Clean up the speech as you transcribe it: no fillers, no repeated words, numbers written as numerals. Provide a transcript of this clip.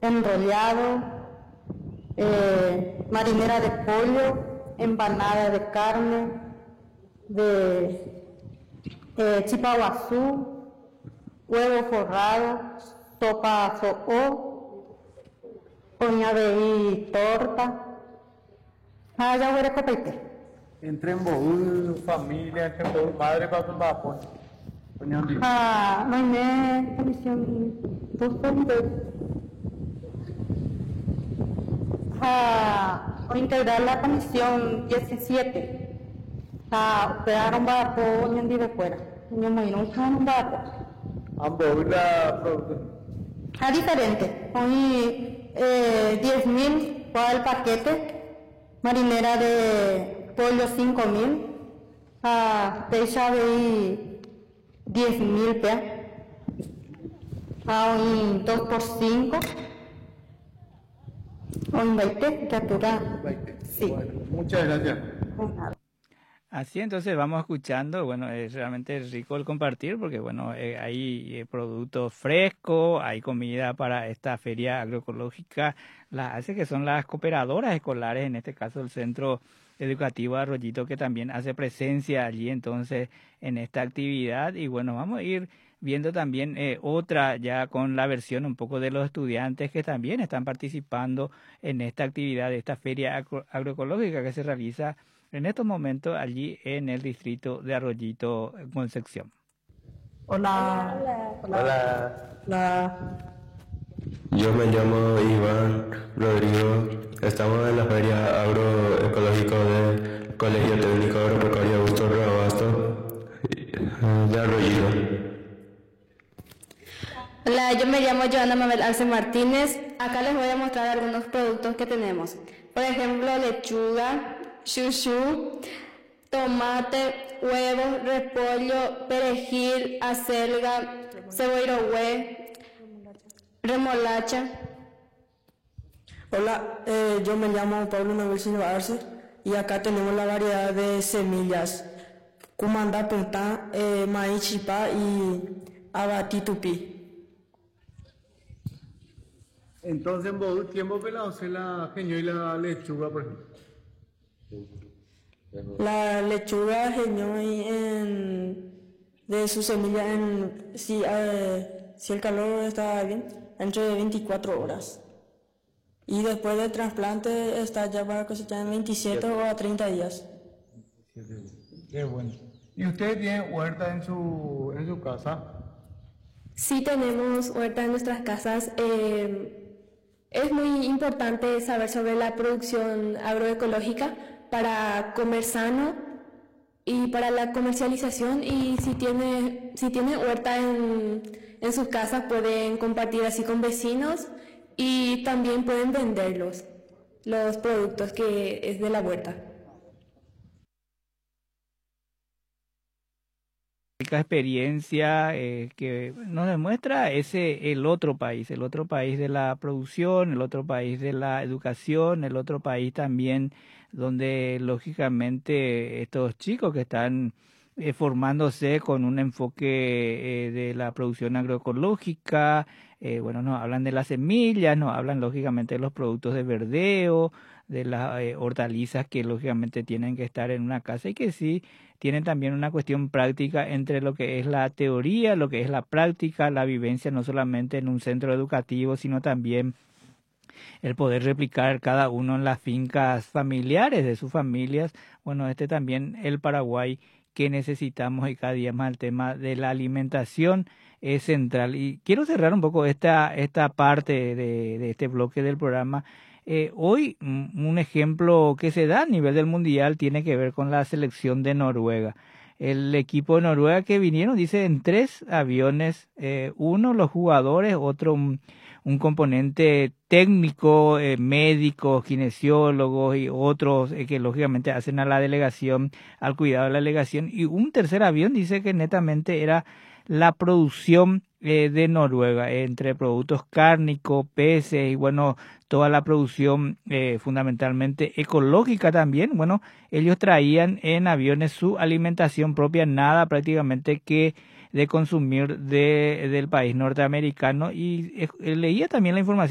enrollado, marinera de pollo, empanada de carne, de chipaguazú, huevo forrado, sopa so'o, oñaveí torta. Ya huele copete. Entre en familia, entre en madre para tu papá. No hay comisión dos hombres. Por integrar la comisión 17. Operaron para todo ñandi de fuera. Ño muy no son para. Ambos la producción. Diferente. Hoy 10.000 para el paquete. Marinera de pollo 5.000. Pecha de 10.000 pesos. Un 2 por 5. Un 20, criatura. Sí. Bueno, muchas gracias. Así entonces vamos escuchando, bueno, es realmente rico el compartir porque bueno, hay productos frescos, hay comida para esta feria agroecológica, las hace que son las cooperadoras escolares, en este caso el Centro Educativo Arroyito, que también hace presencia allí entonces en esta actividad. Y bueno, vamos a ir viendo también otra ya con la versión un poco de los estudiantes que también están participando en esta actividad de esta feria agroecológica que se realiza en estos momentos allí en el distrito de Arroyito, Concepción. Hola. Yo me llamo Iván Rodrigo. Estamos en la feria agroecológica del Colegio Técnico Agropecuario Augusto Robasto de Arroyito. Hola, yo me llamo Joana Mabel Arce Martínez. Acá les voy a mostrar algunos productos que tenemos. Por ejemplo, lechuga, chuchú, tomate, huevo, repollo, perejil, acelga, cebolla, remolacha. Hola, yo me llamo Pablo Manuel Silva Arce y acá tenemos la variedad de semillas: cumandá pentá, maíz chipá y abatí tupí. Entonces, ¿vos tiempo pelado se la genio y la lechuga, por ejemplo? La lechuga geñoy de su semilla si el calor está bien, dentro de 24 horas. Y después del trasplante está ya para cosechar en 27 o a 30 días. Qué bueno. ¿Y ustedes tienen huerta en su casa? Sí, tenemos huerta en nuestras casas. Es muy importante saber sobre la producción agroecológica para comer sano y para la comercialización, y si tiene huerta en sus casas pueden compartir así con vecinos y también pueden venderlos, los productos que es de la huerta. Experiencia que nos demuestra el otro país de la producción, el otro país de la educación, el otro país también donde lógicamente estos chicos que están formándose con un enfoque de la producción agroecológica, bueno, nos hablan de las semillas, nos hablan lógicamente de los productos de verdeo, de las hortalizas que lógicamente tienen que estar en una casa y que sí tienen también una cuestión práctica entre lo que es la teoría, lo que es la práctica, la vivencia no solamente en un centro educativo, sino también el poder replicar cada uno en las fincas familiares de sus familias. Bueno, también el Paraguay que necesitamos, y cada día más el tema de la alimentación es central. Y quiero cerrar un poco esta parte de este bloque del programa. Hoy un ejemplo que se da a nivel del mundial tiene que ver con la selección de Noruega. El equipo de Noruega que vinieron, dice, en 3 aviones, uno los jugadores, otro un componente técnico, médicos, kinesiólogos y otros que lógicamente hacen a la delegación, al cuidado de la delegación, y un tercer avión dice que netamente era la producción de Noruega, entre productos cárnicos, peces y bueno, toda la producción fundamentalmente ecológica también. Bueno, ellos traían en aviones su alimentación propia, nada prácticamente que de consumir del país norteamericano, y leía también la información